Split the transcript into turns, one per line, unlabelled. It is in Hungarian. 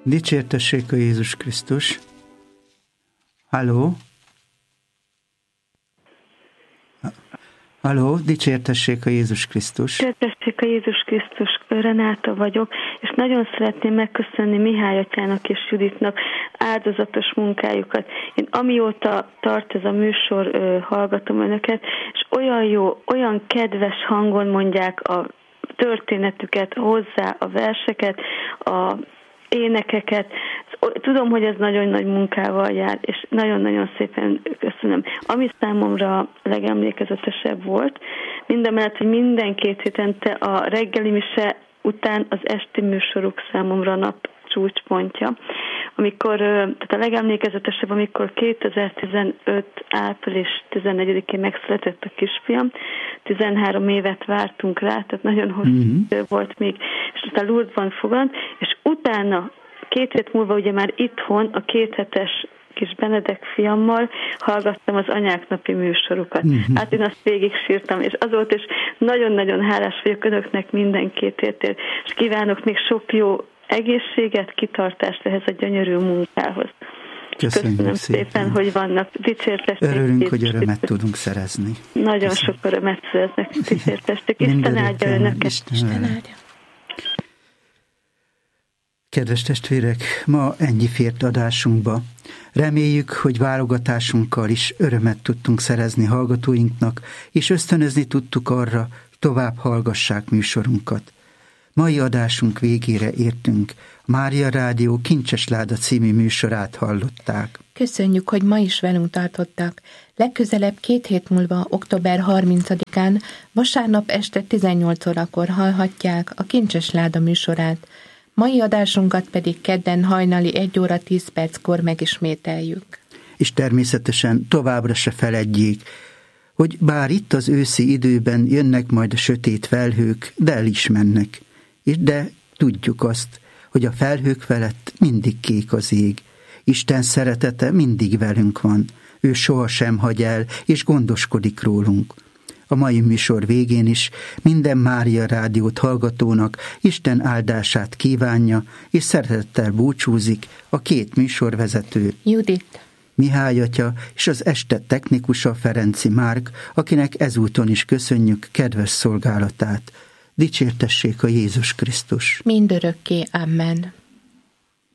Dicsértessék a Jézus Krisztus. Halló? Halló, dicsértessék a Jézus Krisztus.
Dicsértessék a Jézus Krisztus, Renáta vagyok, és nagyon szeretném megköszönni Mihály atyának és Juditnak áldozatos munkájukat. Én amióta tart ez a műsor, hallgatom önöket, és olyan jó, olyan kedves hangon mondják a történetüket hozzá, a verseket, a énekeket. Tudom, hogy ez nagyon nagy munkával jár, és nagyon-nagyon szépen köszönöm. Ami számomra legemlékezetesebb volt, mindemellett, hogy minden 2 hétente a reggeli mise után az esti műsoruk számomra a nap csúcspontja. Amikor, tehát a legemlékezetesebb, amikor 2015. április 14-én megszületett a kisfiam, 13 évet vártunk rá, tehát nagyon hosszú idő volt még, és a Lourdesban fogant, és utána 2 hét múlva ugye már itthon a 2 hetes kis Benedek fiammal hallgattam az anyák napi műsorukat. Hát én azt végig sírtam, és azóta is nagyon-nagyon hálás vagyok önöknek minden 2 hétért, és kívánok még sok jó egészséget, kitartást ehhez a gyönyörű munkához. Köszönöm szépen, hogy vannak. Dicsértesték.
Örülünk, hogy örömet tudunk szerezni.
Nagyon sok örömet szereznek. Dicsértesték. Isten áldja önöket.
Isten áldja. Kedves testvérek, ma ennyi fért adásunkba. Reméljük, hogy válogatásunkkal is örömet tudtunk szerezni hallgatóinknak, és ösztönözni tudtuk arra, tovább hallgassák műsorunkat. Mai adásunk végére értünk. Mária Rádió Kincses Láda című műsorát hallották.
Köszönjük, hogy ma is velünk tartottak. Legközelebb 2 hét múlva, október 30-án, vasárnap este 18 órakor hallhatják a Kincses Láda műsorát. Mai adásunkat pedig kedden hajnali 1 óra 10 perckor megismételjük. És
természetesen továbbra se feledjék, hogy bár itt az őszi időben jönnek majd a sötét felhők, de el is mennek. De tudjuk azt, hogy a felhők felett mindig kék az ég. Isten szeretete mindig velünk van. Ő sohasem hagy el, és gondoskodik rólunk. A mai műsor végén is minden Mária Rádiót hallgatónak Isten áldását kívánja, és szeretettel búcsúzik a 2 műsorvezető,
Judit,
Mihály atya, és az este technikusa, Ferenci Márk, akinek ezúton is köszönjük kedves szolgálatát. Dicsértessék a Jézus Krisztus.
Mindörökké. Amen.